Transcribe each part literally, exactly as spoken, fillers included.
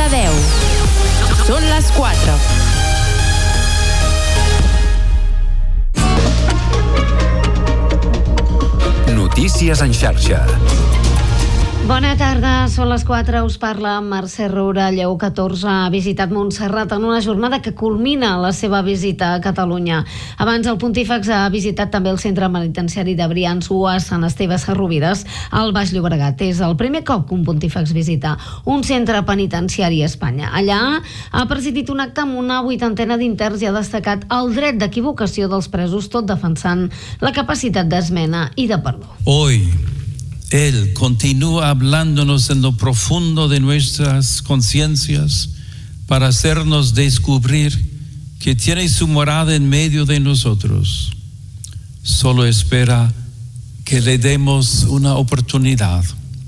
a deu. Són les quatre. Notícies en xarxa. Bona tarda, són les quatre, us parla Mercè Roura. Lleó catorze ha visitat Montserrat en una jornada que culmina la seva visita a Catalunya. Abans el pontífex ha visitat també el centre penitenciari de Brians-u a Sant Esteve Sesrovires, al Baix Llobregat. És el primer cop que un pontífex visita un centre penitenciari a Espanya. Allà ha presidit un acte amb una vuitantena d'interns i ha destacat el dret d'equivocació dels presos, tot defensant la capacitat d'esmena i de perdó. Hoy Él continúa hablándonos en lo profundo de nuestras conciencias para hacernos descubrir que tiene su morada en medio de nosotros. Solo espera que le demos una oportunidad.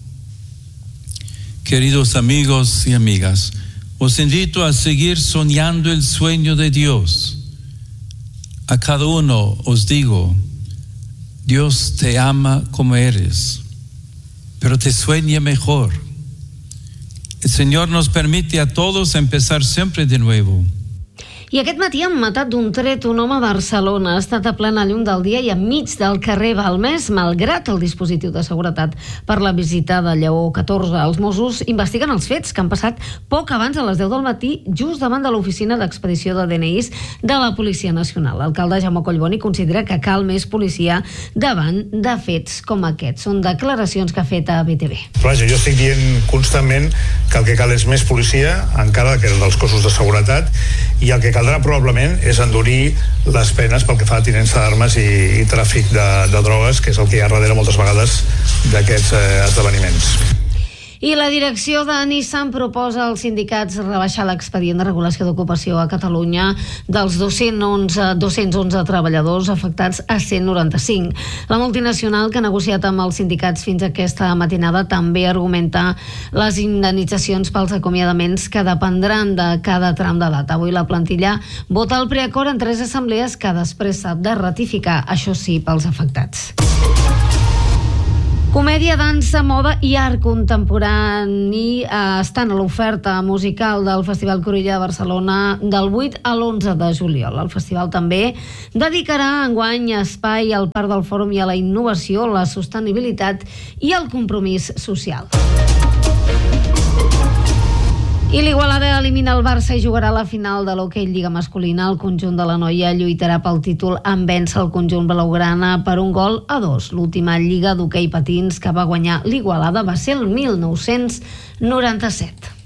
Queridos amigos y amigas, os invito a seguir soñando el sueño de Dios. A cada uno os digo, Dios te ama como eres, pero te sueña mejor. El Señor nos permite a todos empezar siempre de nuevo. I aquest matí han matat d'un tret un home a Barcelona. Ha estat a plena llum del dia i enmig del carrer Balmes, malgrat el dispositiu de seguretat per la visita de Lleó catorze. Els Mossos investiguen els fets que han passat poc abans de les deu del matí, just davant de l'oficina d'expedició de D N Is de la Policia Nacional. L'alcalde Jaume Collboni considera que cal més policia davant de fets com aquests. Són declaracions que ha fet a B T V. Vaja, jo estic dient constantment que el que cal és més policia, encara que dels cossos de seguretat, i el que caldrà probablement és endurir les penes pel que fa a tinença d'armes i, i tràfic de, de drogues, que és el que hi ha darrere moltes vegades d'aquests eh, esdeveniments. I la direcció de Nissan proposa als sindicats rebaixar l'expedient de regulació d'ocupació a Catalunya dels dos-cents onze, dos-cents onze treballadors afectats a cent noranta-cinc. La multinacional, que ha negociat amb els sindicats fins aquesta matinada, també argumenta les indemnitzacions pels acomiadaments que dependran de cada tram d'edat. Avui la plantilla vota el preacord en tres assemblees que després s'ha de ratificar, això sí, pels afectats. Comèdia, dansa, moda i art contemporani eh, estan a l'oferta musical del Festival Cruïlla de Barcelona del vuit a l'onze de juliol. El festival també dedicarà enguany espai al Parc del Fòrum i a la innovació, la sostenibilitat i el compromís social. I l'Igualada elimina el Barça i jugarà a la final de l'Hockey Lliga Masculina. El conjunt de la noia lluitarà pel títol en vèncer el conjunt blaugrana per un gol a dos. L'última Lliga d'hoquei patins que va guanyar l'Igualada va ser el mil nou-cents noranta-set.